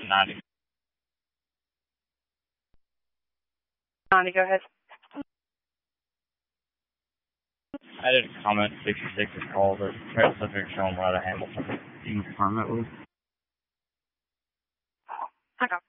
90. 90, go ahead. I did a comment 66 is called, or trade subject showing right of Hamilton. Do you confirm that, Lou? I got